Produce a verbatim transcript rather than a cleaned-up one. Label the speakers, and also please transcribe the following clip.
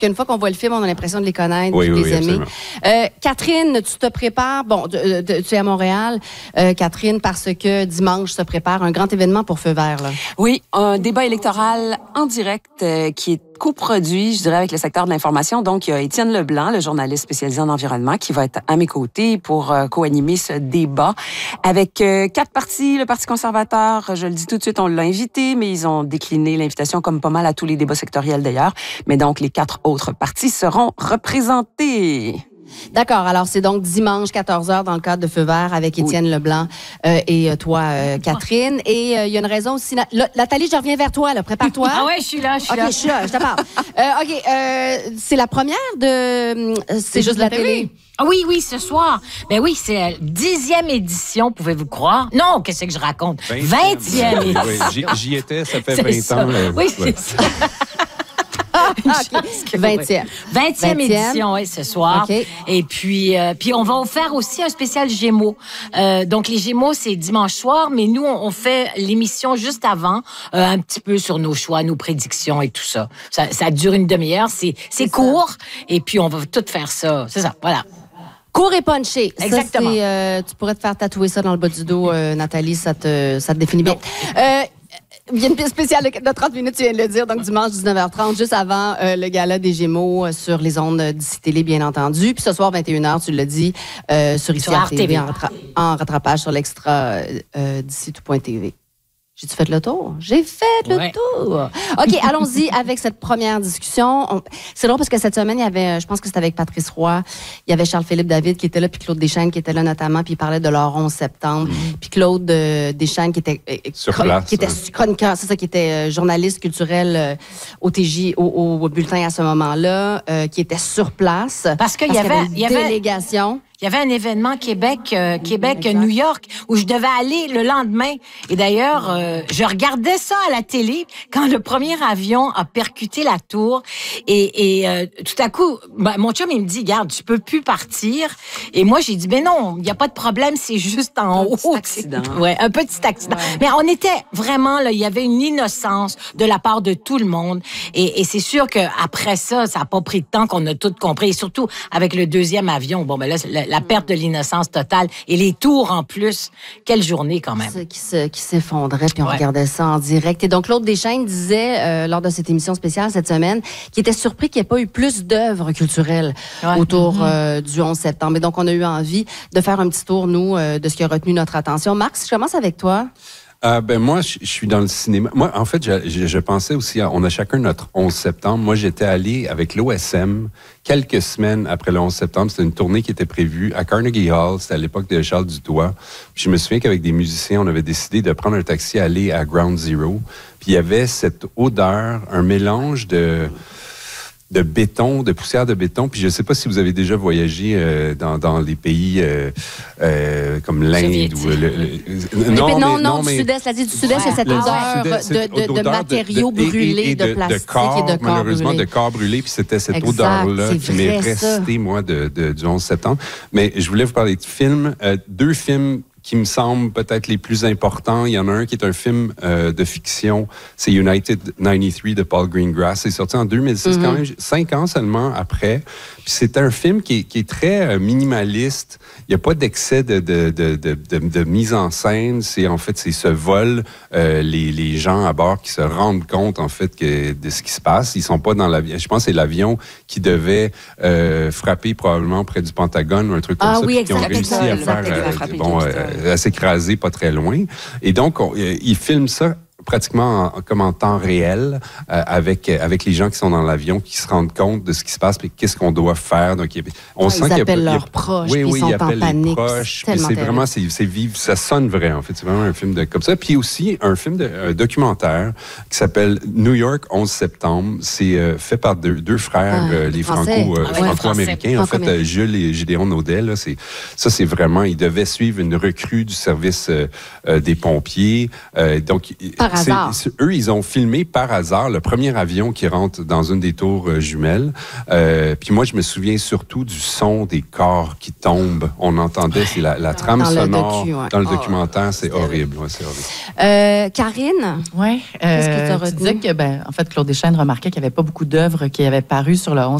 Speaker 1: qu'une fois qu'on voit le film, on a l'impression de les connaître,
Speaker 2: oui,
Speaker 1: de
Speaker 2: oui,
Speaker 1: les
Speaker 2: oui,
Speaker 1: aimer. Euh, Catherine, tu te prépares, bon, de, de, tu es à Montréal, euh, Catherine, parce que dimanche se prépare un grand événement pour Feu vert. Là.
Speaker 3: Oui, un débat électoral en direct euh, qui est coproduit, je dirais, avec le secteur de l'information. Donc, il y a Étienne Leblanc, le journaliste spécialisé en environnement, qui va être à mes côtés pour euh, co-animer ce débat avec euh, quatre partis. Le Parti conservateur, je le dis tout de suite, on l'a invité, mais ils ont décliné l'invitation comme pas mal à tous les débats sectoriels d'ailleurs. Mais donc, les quatre autres partis seront représentés.
Speaker 1: D'accord. Alors, c'est donc dimanche, quatorze heures, dans le cadre de Feu vert avec Étienne oui. Leblanc euh, et toi, euh, Catherine. Et il euh, y a une raison aussi. Là, Nathalie, je reviens vers toi. Là. Prépare-toi.
Speaker 4: Ah ouais, je suis là, je suis
Speaker 1: okay,
Speaker 4: là.
Speaker 1: OK, je suis là, je te parle. euh, OK, euh, c'est la première de... C'est juste la télé. télé.
Speaker 4: Ah oui, oui, ce soir. Ben oui, c'est la dixième édition, pouvez-vous croire? Non, qu'est-ce que je raconte? Vingtième édition.
Speaker 2: Oui, j'y étais, ça fait vingt ça. ans. Là,
Speaker 4: oui,
Speaker 2: ouais.
Speaker 4: c'est ça.
Speaker 1: vingtième.
Speaker 4: vingtième édition, oui, ce soir. Okay. Et puis, euh, puis, on va faire aussi un spécial Gémeaux. Euh, donc, les Gémeaux, c'est dimanche soir, mais nous, on fait l'émission juste avant, euh, un petit peu sur nos choix, nos prédictions et tout ça. Ça, ça dure une demi-heure, c'est, c'est, c'est court, ça. Et puis, on va tout faire ça. C'est ça, voilà.
Speaker 1: Court et punché.
Speaker 4: Exactement.
Speaker 1: Ça, euh, tu pourrais te faire tatouer ça dans le bas du dos, euh, Nathalie, ça te, ça te définit bien. Euh, Il y a une pièce spéciale de trente minutes, tu viens de le dire, donc dimanche dix-neuf heures trente, juste avant euh, le gala des Gémeaux euh, sur les ondes d'ici Télé, bien entendu. Puis ce soir, vingt et une heures, tu l'as dit, euh, sur ici R T V, en, rattra- en rattrapage sur l'extra euh, d'ici tout point T V. J'ai-tu fait le tour? J'ai fait le ouais. tour! OK, allons-y avec cette première discussion. On... C'est drôle parce que cette semaine, il y avait, je pense que c'était avec Patrice Roy, il y avait Charles-Philippe David qui était là, puis Claude Deschênes qui était là notamment, puis il parlait de leur onze septembre. Mm-hmm. Puis Claude euh, Deschênes qui était, euh,
Speaker 2: Sur
Speaker 1: cro-
Speaker 2: place,
Speaker 1: qui était
Speaker 2: hein.
Speaker 1: chroniqueur, c'est ça, qui était euh, journaliste culturel euh, au T J, au, au, au bulletin à ce moment-là, euh, qui était sur place.
Speaker 4: Parce qu'il y avait,
Speaker 1: qu'il y avait une
Speaker 4: il y avait...
Speaker 1: délégation.
Speaker 4: Il y avait un événement Québec, euh, Québec, New York, où je devais aller le lendemain. Et d'ailleurs, euh, je regardais ça à la télé quand le premier avion a percuté la tour. Et, et euh, tout à coup, ben, mon chum, il me dit, regarde, tu peux plus partir. Et moi, j'ai dit, ben non, il n'y a pas de problème, c'est juste en haut.
Speaker 3: Un petit accident.
Speaker 4: Ouais, un petit accident. Ouais. Mais on était vraiment, là, il y avait une innocence de la part de tout le monde. Et, et c'est sûr qu'après ça, ça n'a pas pris de temps qu'on a tout compris. Et surtout, avec le deuxième avion, bon, ben là, la, la perte de l'innocence totale et les tours en plus. Quelle journée quand même.
Speaker 1: Qui, se, qui s'effondrait, puis on
Speaker 4: ouais.
Speaker 1: regardait ça en direct. Et donc, Claude Deschênes disait, euh, lors de cette émission spéciale cette semaine, qu'il était surpris qu'il n'y ait pas eu plus d'œuvres culturelles ouais. autour mm-hmm. euh, du onze septembre. Et donc, on a eu envie de faire un petit tour, nous, euh, de ce qui a retenu notre attention. Marc, je commence avec toi.
Speaker 2: Euh, ben moi, je, je suis dans le cinéma. Moi, en fait, je, je, je pensais aussi, à, on a chacun notre onze septembre. Moi, j'étais allé avec l'O S M quelques semaines après le onze septembre. C'était une tournée qui était prévue à Carnegie Hall. C'était à l'époque de Charles Dutoit. Puis je me souviens qu'avec des musiciens, on avait décidé de prendre un taxi, aller à Ground Zero. Puis il y avait cette odeur, un mélange de... de béton, de poussière de béton. Puis je ne sais pas si vous avez déjà voyagé euh, dans, dans les pays euh, euh, comme l'Inde ou le, le,
Speaker 1: le non, non, mais, non, non, du mais, sud-est. La dit du sud-est, c'est cette le odeur de, de, de matériaux de, brûlés, et, et de, de plastique de corps, et de corps
Speaker 2: malheureusement,
Speaker 1: brûlés.
Speaker 2: de corps brûlés. Puis c'était cette
Speaker 1: exact,
Speaker 2: odeur-là qui m'est restée, moi, de, de, du onze septembre. Mais je voulais vous parler de films. Euh, deux films qui me semblent peut-être les plus importants. Il y en a un qui est un film euh, de fiction, c'est United quatre-vingt-treize de Paul Greengrass. C'est sorti en deux mille six, mm-hmm. quand même, cinq ans seulement après. Puis c'est un film qui est, qui est très euh, minimaliste. Il n'y a pas d'excès de, de, de, de, de, de mise en scène. C'est en fait, c'est ce vol, euh, les, les gens à bord qui se rendent compte en fait que, de ce qui se passe. Ils sont pas dans l'avion. Je pense que c'est l'avion qui devait euh, frapper probablement près du Pentagone ou un truc comme
Speaker 1: ah,
Speaker 2: ça.
Speaker 1: Oui,
Speaker 2: puis qui ont réussi à faire euh, bon, euh, à s'écraser pas très loin. Et donc, on, euh, ils filment ça pratiquement en, comme en temps réel euh, avec avec les gens qui sont dans l'avion, qui se rendent compte de ce qui se passe et qu'est-ce qu'on doit faire. Donc, on
Speaker 1: ouais,
Speaker 2: sent
Speaker 1: ils
Speaker 2: qu'il
Speaker 1: appellent
Speaker 2: y a,
Speaker 1: leurs proches,
Speaker 2: oui, oui,
Speaker 1: ils sont
Speaker 2: ils appellent
Speaker 1: en panique.
Speaker 2: Les proches. C'est,
Speaker 1: c'est
Speaker 2: vraiment, c'est, c'est vivre, ça sonne vrai en fait. C'est vraiment un film de comme ça. Puis aussi un film de un documentaire qui s'appelle New York onze septembre. C'est euh, fait par deux, deux frères, ah, euh, les
Speaker 1: français.
Speaker 2: franco, euh,
Speaker 1: ah, ouais,
Speaker 2: franco-américains. En fait, euh, Jules et Gédéon Naudet. Là, c'est ça, c'est vraiment. Ils devaient suivre une recrue du service euh, euh, des pompiers. Euh, donc
Speaker 1: par par hasard.
Speaker 2: C'est, eux, ils ont filmé par hasard le premier avion qui rentre dans une des tours euh, jumelles. Euh, puis moi, je me souviens surtout du son des corps qui tombent. On entendait, c'est la, la trame
Speaker 1: dans
Speaker 2: sonore
Speaker 1: le docu, ouais.
Speaker 2: dans le
Speaker 1: oh,
Speaker 2: documentaire. C'est,
Speaker 1: c'est
Speaker 2: horrible. Ouais, c'est horrible.
Speaker 1: Euh, Karine?
Speaker 5: Oui.
Speaker 1: Qu'est-ce que tu as
Speaker 5: Euh,
Speaker 1: retenu?
Speaker 5: tu disais que, ben, en fait, Claude Deschênes remarquait qu'il n'y avait pas beaucoup d'œuvres qui avaient paru sur le onze